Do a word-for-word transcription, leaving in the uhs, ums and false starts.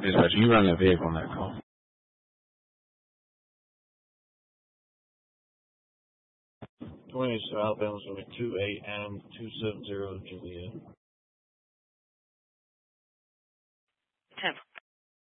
Dispatch, you run that vehicle on that call. twenty southbound is going to be two eight M two seven zero Juliet. ten